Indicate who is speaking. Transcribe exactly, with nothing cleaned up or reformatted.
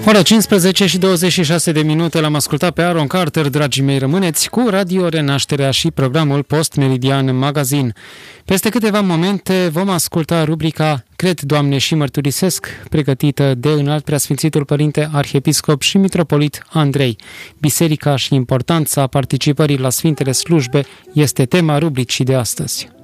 Speaker 1: Ora cincisprezece și douăzeci și șase de minute, l-am ascultat pe Aaron Carter, dragii mei, rămâneți cu Radio Renașterea și programul Post Meridian Magazin. Peste câteva momente vom asculta rubrica Cred, Doamne, și mărturisesc, pregătită de Înalt Preasfințitul Părinte Arhiepiscop și Mitropolit Andrei. Biserica și importanța participării la Sfintele Slujbe este tema rubricii de astăzi.